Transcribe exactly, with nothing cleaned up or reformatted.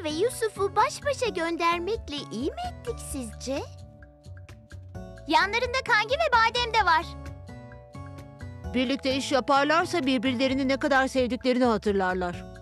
ve Yusuf'u baş başa göndermekle iyi mi ettik sizce? Yanlarında Kangi ve Badem de var. Birlikte iş yaparlarsa birbirlerini ne kadar sevdiklerini hatırlarlar.